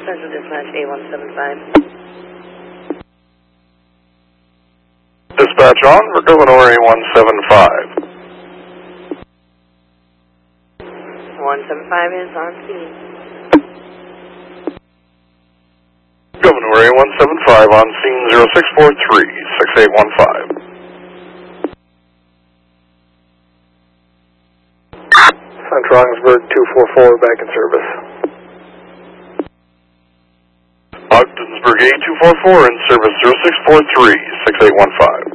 Central Dispatch A175. Dispatch on for Governor A175. 175 is on scene. Governor A175 on scene 0643-6815. Central Ogdensburg 244 back in service. Ogdensburg A244 in service 0643-6815.